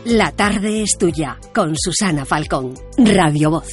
La tarde es tuya, con Susana Falcón, Radio Voz.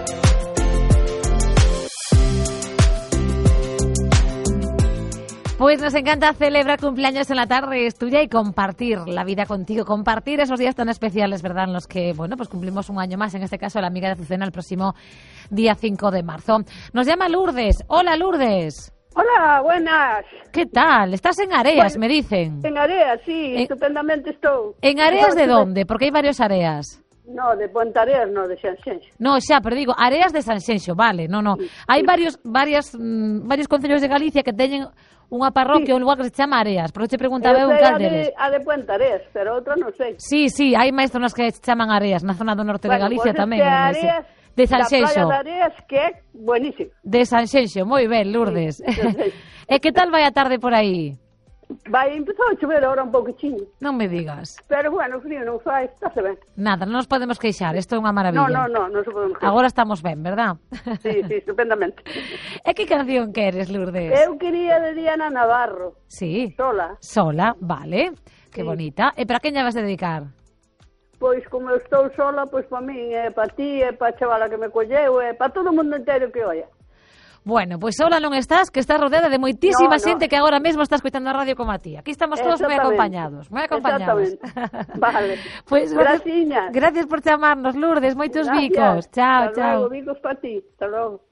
Pues nos encanta celebrar cumpleaños en la tarde es tuya y compartir la vida contigo, compartir esos días tan especiales, ¿verdad? En los que, bueno, pues cumplimos un año más, en este caso la amiga de Azucena, el próximo día 5 de marzo. Nos llama Lourdes. Hola, Lourdes. Hola, buenas. ¿Qué tal? Estás en Areas, me dicen. En Areas, sí, estupendamente estoy. ¿En Areas de dónde? Porque hay varios Areas. No, de Pontareas, no, de Sanxenxo. No, xa, pero digo, Areas de Sanxenxo, vale, no. Sí, Hai sí. varios concellos de Galicia que teñen unha parroquia, un lugar que se chama Areas, pero te preguntaba un cal deles. A de Pontareas, pero outra non sei. Sí, hai máis zonas que se chaman Areas, na zona do norte de Galicia pues tamén. Areas, de Sanxenxo. Da playa de Areas, que é buenísimo. De Sanxenxo, moi ben, Lourdes. Sí. E que tal vai a tarde por aí? Vai, empezou a chover ahora un pouquichiño. Non me digas. Pero bueno, frío non fai, estáse ben. Nada, non nos podemos queixar, isto é unha maravilla. Non se podemos queixar. Agora estamos ben, verdad? Sí, estupendamente. E que canción queres, Lourdes? Eu quería de Diana Navarro. Sí. Sola, vale. Que bonita. E para quen lle vas a dedicar? Pois como eu estou sola, pois para min, para ti, para a chavala que me colleu, para todo o mundo inteiro que oia. Bueno, pois sola non estás, que estás rodeada de moitísima xente que agora mesmo está escoitando a radio como a ti. Aquí estamos todos moi acompañados. Vale. Pois gracias por chamarnos, Lourdes, moitos bicos. Chao. Hasta luego, bicos para ti. Hasta logo.